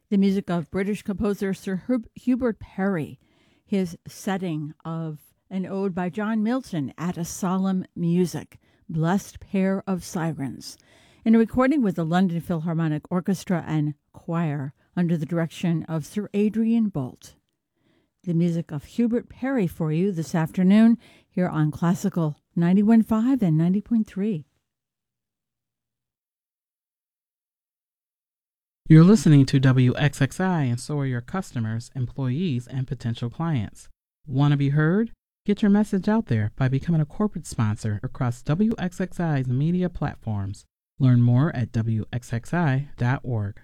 The music of British composer Sir Hubert Parry, his setting of an ode by John Milton at a solemn music, Blessed Pair of Sirens, in a recording with the London Philharmonic Orchestra and Choir under the direction of Sir Adrian Boult. The music of Hubert Parry for you this afternoon here on Classical 91.5 and 90.3. You're listening to WXXI, and so are your customers, employees, and potential clients. Want to be heard? Get your message out there by becoming a corporate sponsor across WXXI's media platforms. Learn more at WXXI.org.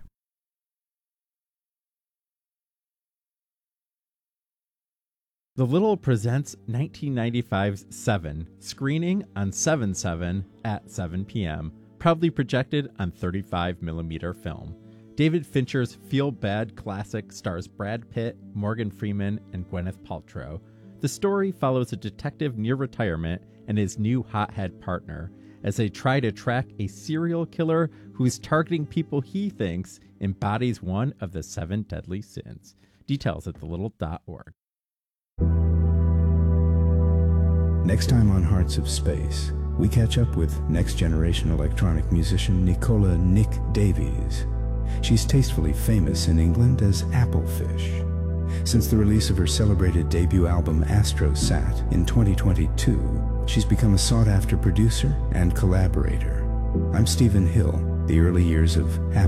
The Little presents 1995's Seven, screening on 7/7 at 7 p.m., proudly projected on 35mm film. David Fincher's feel-bad classic stars Brad Pitt, Morgan Freeman, and Gwyneth Paltrow. The story follows a detective near retirement and his new hothead partner as they try to track a serial killer who is targeting people he thinks embodies one of the 7 deadly sins. Details at thelittle.org. Next time on Hearts of Space, we catch up with next-generation electronic musician Nicola "Nick" Davies. She's tastefully famous in England as Applefish. Since the release of her celebrated debut album Astrosat in 2022, she's become a sought-after producer and collaborator. I'm Stephen Hill. The early years of